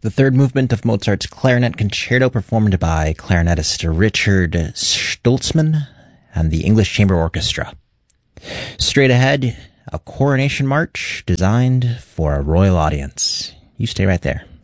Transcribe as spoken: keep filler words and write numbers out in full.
the third movement of Mozart's Clarinet Concerto performed by clarinetist Richard Stoltzman and the English Chamber Orchestra. Straight ahead, a coronation march designed for a royal audience. You stay right there.